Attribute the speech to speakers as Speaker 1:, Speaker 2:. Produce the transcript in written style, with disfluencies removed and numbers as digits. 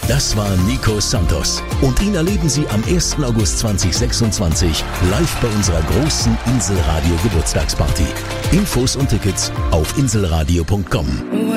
Speaker 1: Das war Nico Santos. Und ihn erleben Sie am 1. August 2026 live bei unserer großen Inselradio Geburtstagsparty. Infos und Tickets auf inselradio.com.